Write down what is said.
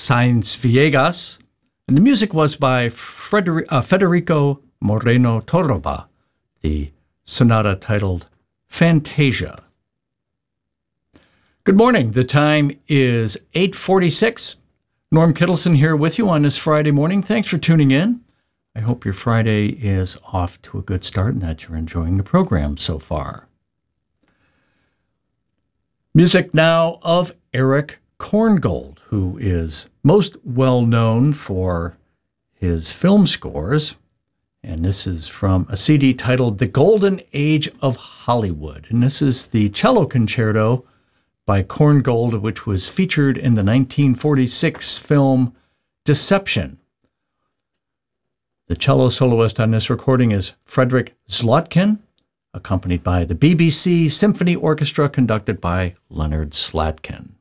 Sáenz Villegas, and the music was by Federico Moreno Torroba, the sonata titled Fantasia. Good morning. The time is 8:46. Norm Kittleson here with you on this Friday morning. Thanks for tuning in. I hope your Friday is off to a good start and that you're enjoying the program so far. Music now of Erich Korngold, who is most well known for his film scores. And this is from a CD titled The Golden Age of Hollywood. And this is the cello concerto by Korngold, which was featured in the 1946 film Deception. The cello soloist on this recording is Frederick Zlotkin, accompanied by the BBC Symphony Orchestra conducted by Leonard Slatkin.